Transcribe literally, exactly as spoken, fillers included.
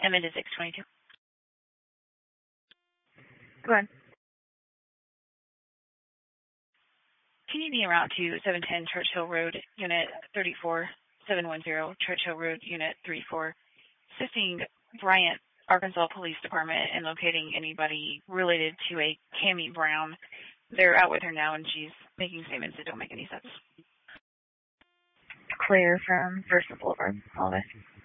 Amanda six twenty-two. Go ahead. Can you be en route to seven ten Churchill Road, Unit thirty-four, seven one zero, Churchill Road, Unit thirty-four, assisting Bryant, Arkansas Police Department in locating anybody related to a Cammie Brown. They're out with her now, and she's making statements that don't make any sense. Claire from First Boulevard. All of us.